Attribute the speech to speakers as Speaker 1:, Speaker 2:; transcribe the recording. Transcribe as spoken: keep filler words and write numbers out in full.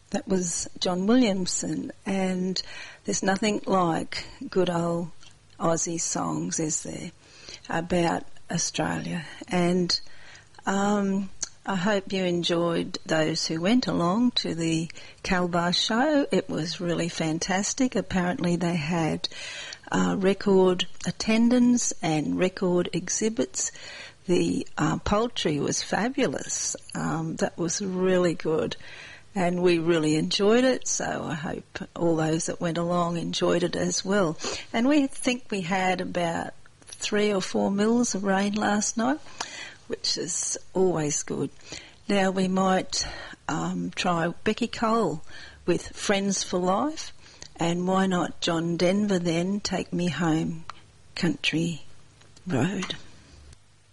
Speaker 1: That was John Williamson, and there's nothing like good old Aussie songs, is there, about Australia. And um, I hope you enjoyed those who went along to the Calabar show. It was really fantastic. Apparently they had uh, record attendance and record exhibits. The uh, poultry was fabulous. Um, that was really good. And we really enjoyed it, so I hope all those that went along enjoyed it as well. And we think we had about three or four mils of rain last night, which is always good. Now we might um, try Becky Cole with Friends for Life, and why not John Denver then, Take Me Home, Country Road.